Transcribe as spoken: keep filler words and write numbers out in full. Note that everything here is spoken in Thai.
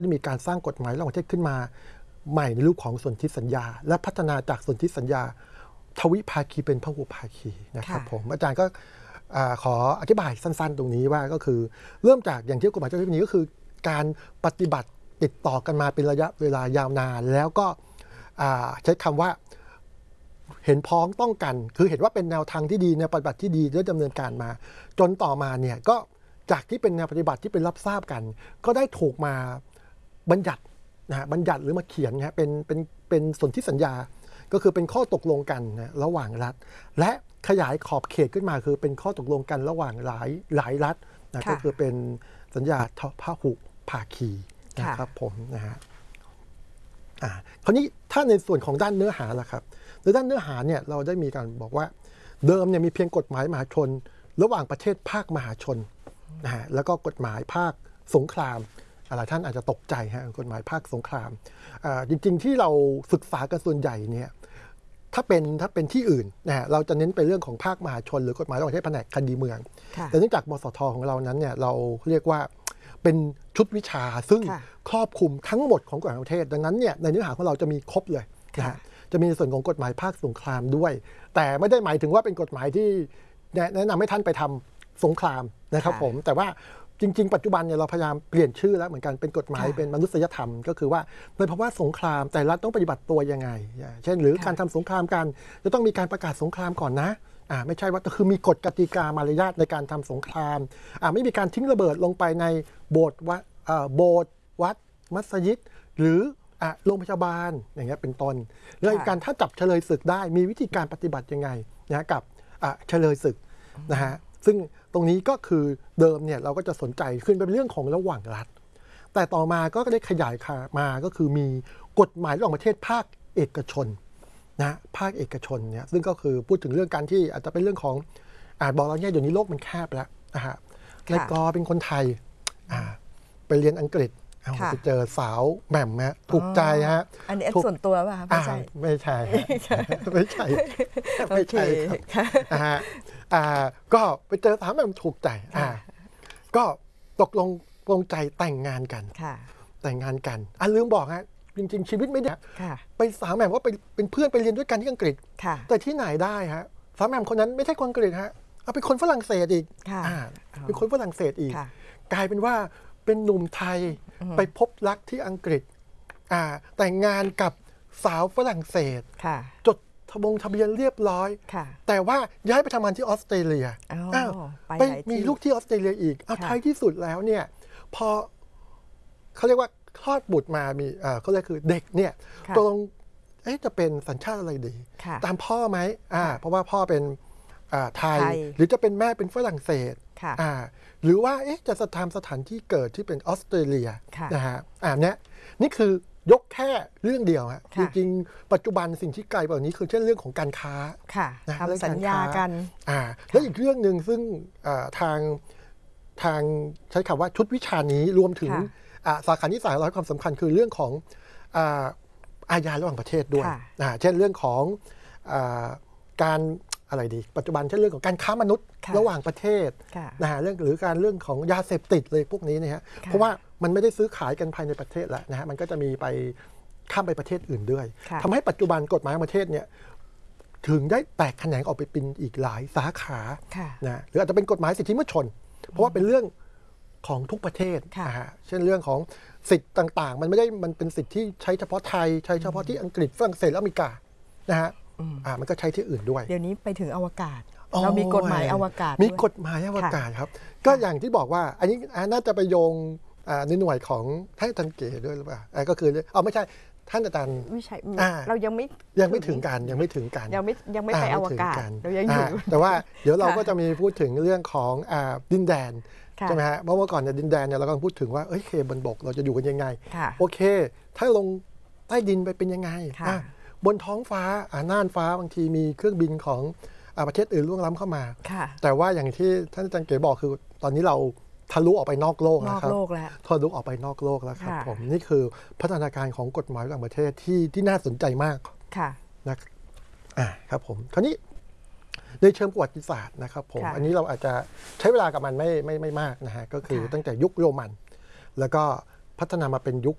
ได้มีการสร้างกฎหมายระหว่างประเทศขึ้นมาใหม่ในรูปของสนธิสัญญาและพัฒนาจากสนธิสัญญาทวิภาคีเป็นพหุภาคีนะครับผมอาจารย์ก็ขออธิบายสั้นๆตรงนี้ว่าก็คือเริ่มจากอย่างที่กฎหมายฉบับนี้ก็คือการปฏิบัติติดต่อกันมาเป็นระยะเวลายาวนานแล้วก็ใช้คำว่าเห็นพ้องต้องกันคือเห็นว่าเป็นแนวทางที่ดีแนวปฏิบัติที่ดีและดำเนินการมาจนต่อมาเนี่ยก็จากที่เป็นแนวปฏิบัติที่เป็นรับทราบกันก็ได้ถูกมาบัญญัตินะฮะบัญญัติหรือมาเขียนนะเป็นเป็นเป็นสนธิสัญญาก็คือเป็นข้อตกลงกันนะระหว่างรัฐและขยายขอบเขตขึ้นมาคือเป็นข้อตกลงกันระหว่างหลายหลายรัฐนะก็คือเป็นสัญญาพหุภาคีนะครับผมนะฮะอ่าคราวนี้ถ้าในส่วนของด้านเนื้อหาล่ะครับในด้านเนื้อหาเนี่ยเราได้มีการบอกว่าเดิมเนี่ยมีเพียงกฎหมายมหาชนระหว่างประเทศภาคมหาชนนะฮะแล้วก็กฎหมายภาคสงครามหลายท่านอาจจะตกใจฮะกฎหมายภาคสงครามจริงๆที่เราศึกษากันส่วนใหญ่เนี่ยถ้าเป็นถ้าเป็นที่อื่นนะฮะเราจะเน้นไปเรื่องของภาคมหาชนหรือกฎหมายระหว่างประเทศแผนกคดีเมืองแต่เนื่องจากมสทของเรานั้นเนี่ยเราเรียกว่าเป็นชุดวิชาซึ่งครอบคลุมทั้งหมดของกฎหมายประเทศดังนั้นเนี่ยในเนื้อหาของเราจะมีครบเลยนะฮะจะมีส่วนของกฎหมายภาคสงครามด้วยแต่ไม่ได้หมายถึงว่าเป็นกฎหมายที่แนะนำให้ท่านไปทำสงครามนะครับผมแต่ว่าจริงๆปัจจุบันเนี่ยเราพยายามเปลี่ยนชื่อแล้วเหมือนกันเป็นกฎหมายเป็นมนุษยธรรมก็คือว่าในภาวะสงครามแต่รัฐต้องปฏิบัติตัวยังไงเช่นหรือการทำสงครามกันจะต้องมีการประกาศสงครามก่อนนะอ่าไม่ใช่ว่าคือมีกฎกติกามารยาทในการทำสงครามอ่าไม่มีการทิ้งระเบิดลงไปในโบสถ์วัดอ่าโบสถ์วัดมัสยิดหรืออ่าโรงพยาบาลอย่างเงี้ยเป็นต้นเรื่องการถ้าจับเฉลยศึกได้มีวิธีการปฏิบัติยังไงนะกับอ่าเฉลยศึกนะฮะซึ่งตรงนี้ก็คือเดิมเนี่ยเราก็จะสนใจขึ้นเป็นเรื่องของระหว่างรัฐแต่ต่อมาก็ได้ขยายมาก็คือมีกฎหมายระหว่างประเทศภาคเอกชนนะภาคเอกชนเนี่ยซึ่งก็คือพูดถึงเรื่องการที่อาจจะเป็นเรื่องของอาจบอกเราเนี่ยเดี๋ยวนี้โลกมันแคบแล้วนะฮะนายกอเป็นคนไทยไปเรียนอังกฤษไปเจอสาวแหม่มฮะถูกใจฮะอันนี้ส่วนตัวป่ะไม่ใช่ไม่ใช่ไม่ใช่ไม่ใช่นะฮะอ่าก็ไปเจอสาวแหม่มถูกใจอ่าก็ตกลงปรงใจแต่งงานกันแต่งงานกันอ่ะลืมบอกฮะจริงๆชีวิตไม่ได้ไปสาวแหม่มว่าไปเป็นเพื่อนไปเรียนด้วยกันที่อังกฤษแต่ที่ไหนได้ฮะสาวแหม่มคนนั้นไม่ใช่คนอังกฤษฮะเอาเป็นคนฝรั่งเศสอีกอ่าเป็นคนฝรั่งเศสอีกกลายเป็นว่าเป็นหนุ่มไทยไปพบรักที่อังกฤษอ่าแต่งงานกับสาวฝรั่งเศสจดทะบงทะเบียนเรียบร้อยแต่ว่าย้ายไปทำงานที่ออสเตรเลียอ้าวไปมีลูกที่ออสเตรเลียอีกเอาท้ายที่สุดแล้วเนี่ยพอเขาเรียกว่าคลอดบุตรมามีเขาเรียกคือเด็กเนี่ยตกลงจะเป็นสัญชาติอะไรดีตามพ่อไหมอ่าเพราะว่าพ่อเป็นไทยหรือจะเป็นแม่เป็นฝรั่งเศสอ่าหรือว่าจะสถานสถานที่เกิดที่เป็นออสเตรเลียนะฮะอ่าเนี้ยนี่คือยกแค่เรื่องเดียวฮะจริงๆปัจจุบันสิ่งที่ไกลกว่านี้คือเช่นเรื่องของการค้าทำสัญญากันอ่าแล้วอีกเรื่องหนึ่งซึ่งทางทางใช้คำว่าชุดวิชานี้รวมถึงสาขาที่สายร้อยความสำคัญคือเรื่องของอาญาระหว่างประเทศด้วยเช่นเรื่องของการอะไรดีปัจจุบันเช่นเรื่องของการค้ามนุษย์ระหว่างประเทศนะฮะเรื่องหรือการเรื่องของยาเสพติดเลยพวกนี้นะฮะเพราะว่ามันไม่ได้ซื้อขายกันภายในประเทศแล้วนะฮะมันก็จะมีไปข้ามไปประเทศอื่นด้วยทำให้ปัจจุบันกฎหมายประเทศเนี่ยถึงได้แตกแขนงออกไปเป็นอีกหลายสาขานะหรืออาจจะเป็นกฎหมายสิทธิมนุษยชนเพราะว่าเป็นเรื่องของทุกประเทศนะฮะเช่นเรื่องของสิทธิ์ต่างๆมันไม่ได้มันเป็นสิทธิที่ใช้เฉพาะไทยใช้เฉพาะที่อังกฤษฝรั่งเศสและอเมริกานะฮะอ่ามันก็ใช้ที่อื่นด้วยเดี๋ยวนี้ไปถึงอวกาศเรามีกฎหมายอวกาศมีกฎหมายอวกาศครับก็อย่างที่บอกว่าอันนี้น่าจะไปโยงในหน่วยของท่านอาจารย์เก๋ด้วยหรือเปล่าก็คือเอาไม่ใช่ท่านอาจารย์ไม่ใช่เรายังไม่ยังไม่ถึงกันยังไม่ถึงกันยังไม่ยังไม่ไปอวกาศเรายังอยู่แต่ว่าเดี๋ยวเราก็จะมีพูดถึงเรื่องของดินแดนใช่ไหมฮะเมื่อก่อนเนี่ยดินแดนเนี่ยเราก็พูดถึงว่าเอ้ยเคบนบกเราจะอยู่กันยังไงโอเคถ้าลงใต้ดินไปเป็นยังไงบนท้องฟ้าน่านฟ้าบางทีมีเครื่องบินของประเทศอื่นล่วงล้ำเข้ามาแต่ว่าอย่างที่ท่านอาจารย์เก๋บอกคือตอนนี้เราทะลุออกไปนอกโลกแล้วครับทะลุออกไปนอกโลกแล้วครับผมนี่คือพัฒนาการของกฎหมายต่างประเทศที่ที่น่าสนใจมากนะอ่าครับผมคราวนี้ในเชิงประวัติศาสตร์นะครับผมอันนี้เราอาจจะใช้เวลากับมันไม่ไม่ไม่มากนะฮะก็คือตั้งแต่ยุคโรมันแล้วก็พัฒนามาเป็นยุค